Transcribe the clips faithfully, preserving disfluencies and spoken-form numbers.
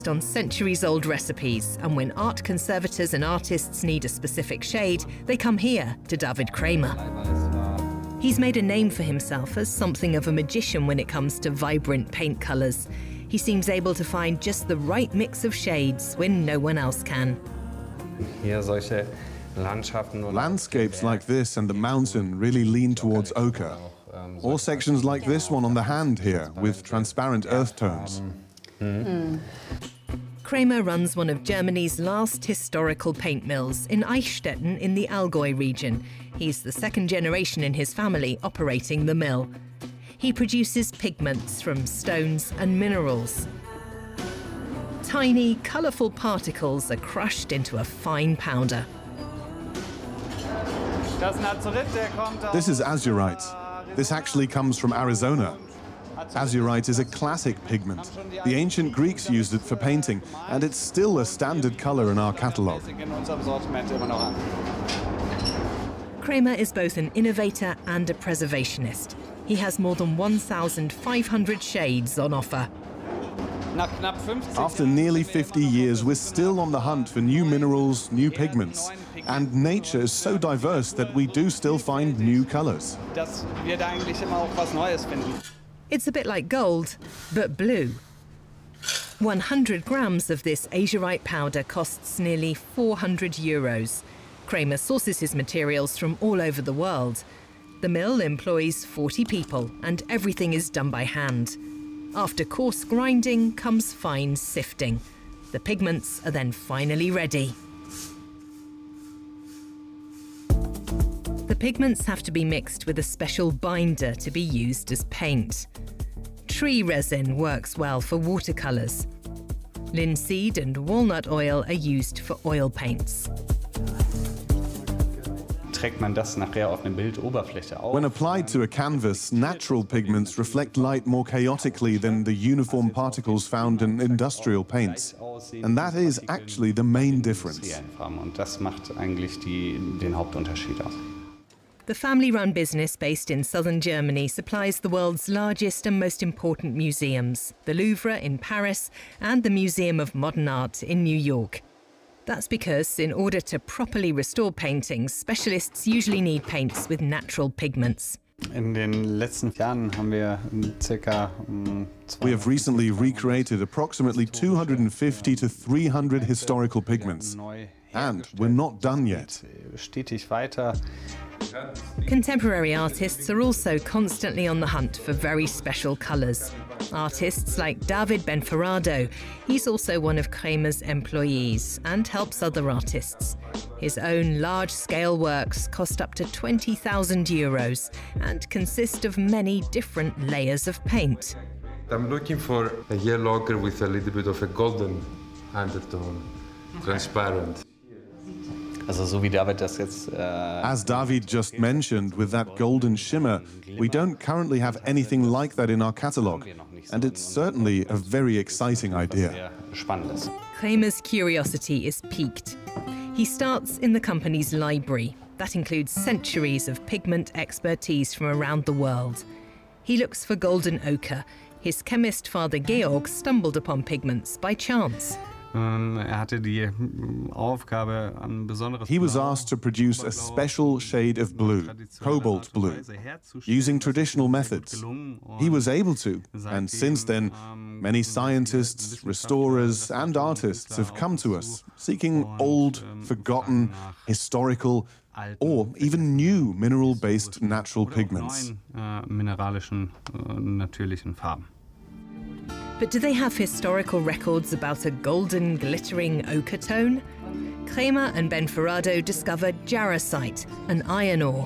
on centuries-old recipes, and when art conservators and artists need a specific shade, they come here to David Kramer. He's made a name for himself as something of a magician when it comes to vibrant paint colours. He seems able to find just the right mix of shades when no one else can. Landscapes like this and the mountain really lean towards ochre. Or sections like this one on the hand here, with transparent earth tones. Mm. Kramer runs one of Germany's last historical paint mills in Eichstätten in the Allgäu region. He's the second generation in his family operating the mill. He produces pigments from stones and minerals. Tiny, colourful particles are crushed into a fine powder. This is azurite. This actually comes from Arizona. Azurite is a classic pigment. The ancient Greeks used it for painting, and it's still a standard color in our catalog. Kramer is both an innovator and a preservationist. He has more than one thousand five hundred shades on offer. After nearly fifty years, we're still on the hunt for new minerals, new pigments. And nature is so diverse that we do still find new colors. It's a bit like gold, but blue. one hundred grams of this azurite powder costs nearly four hundred euros. Kramer sources his materials from all over the world. The mill employs forty people, and everything is done by hand. After coarse grinding comes fine sifting. The pigments are then finally ready. The pigments have to be mixed with a special binder to be used as paint. Tree resin works well for watercolours. Linseed and walnut oil are used for oil paints. When applied to a canvas, natural pigments reflect light more chaotically than the uniform particles found in industrial paints. And that is actually the main difference. The family-run business based in southern Germany supplies the world's largest and most important museums, the Louvre in Paris and the Museum of Modern Art in New York. That's because in order to properly restore paintings, specialists usually need paints with natural pigments. We have recently recreated approximately two hundred fifty to three hundred historical pigments. And we're not done yet. Contemporary artists are also constantly on the hunt for very special colours. Artists like David Benforrado. He's also one of Kramer's employees and helps other artists. His own large-scale works cost up to twenty thousand euros and consist of many different layers of paint. I'm looking for a yellow ochre with a little bit of a golden undertone, transparent. As David just mentioned, with that golden shimmer, we don't currently have anything like that in our catalogue, and it's certainly a very exciting idea. Kramer's curiosity is piqued. He starts in the company's library. That includes centuries of pigment expertise from around the world. He looks for golden ochre. His chemist father Georg stumbled upon pigments by chance. He was asked to produce a special shade of blue, cobalt blue, using traditional methods. He was able to, and since then, many scientists, restorers, and artists have come to us, seeking old, forgotten, historical, or even new mineral-based natural pigments. But do they have historical records about a golden, glittering ochre tone? Kramer and Benforrado discovered jarosite, an iron ore.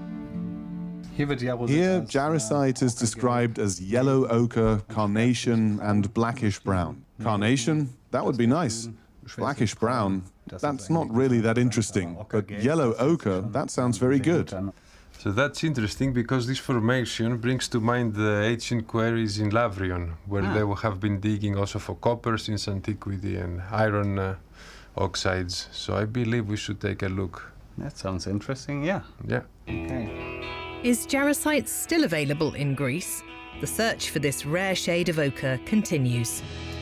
Here, jarosite is described as yellow ochre, carnation, and blackish brown. Carnation? That would be nice. Blackish brown? That's not really that interesting. But yellow ochre? That sounds very good. So that's interesting because this formation brings to mind the ancient quarries in Lavrion, where ah. they have been digging also for copper since antiquity and iron uh, oxides. So I believe we should take a look. That sounds interesting, yeah. Yeah. Okay. Is jarosite still available in Greece? The search for this rare shade of ochre continues.